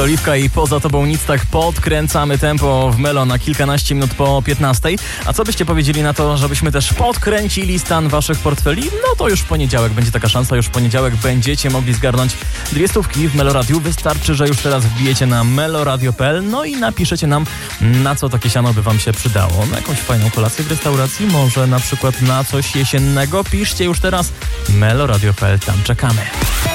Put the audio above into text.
Oliwka i Poza Tobą nic, tak podkręcamy tempo w Melo na kilkanaście minut po 15. A co byście powiedzieli na to, żebyśmy też podkręcili stan waszych portfeli? No to już w poniedziałek będzie taka szansa, już w poniedziałek będziecie mogli zgarnąć 200 w Meloradiu. Wystarczy, że już teraz wbijecie na meloradio.pl, no i napiszecie nam, na co takie siano by wam się przydało. Na jakąś fajną kolację w restauracji, może na przykład na coś jesiennego. Piszcie już teraz meloradio.pl, tam czekamy.